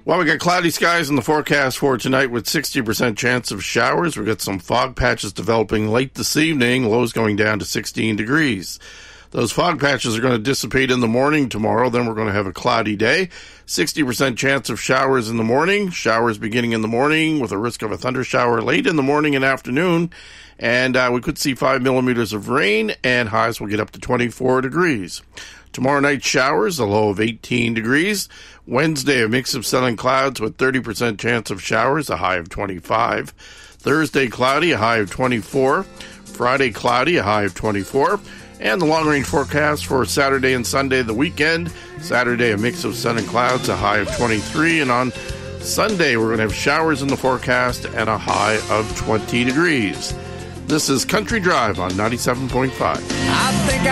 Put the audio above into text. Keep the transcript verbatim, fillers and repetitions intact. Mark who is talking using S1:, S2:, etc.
S1: Well, we got cloudy skies in the forecast for tonight with sixty percent chance of showers. We've got some fog patches developing late this evening, lows going down to sixteen degrees. Those fog patches are going to dissipate in the morning tomorrow. Then we're going to have a cloudy day. sixty percent chance of showers in the morning. Showers beginning in the morning with a risk of a thunder shower late in the morning and afternoon. And uh, we could see five millimeters of rain, and highs will get up to twenty-four degrees. Tomorrow night showers, a low of eighteen degrees. Wednesday, a mix of sun and clouds with thirty percent chance of showers, a high of twenty-five. Thursday, cloudy, a high of twenty-four. Friday, cloudy, a high of twenty-four. And the long-range forecast for Saturday and Sunday, the weekend. Saturday, a mix of sun and clouds, a high of twenty-three. And on Sunday, we're going to have showers in the forecast and a high of twenty degrees. This is Country Drive on ninety-seven point five.
S2: I think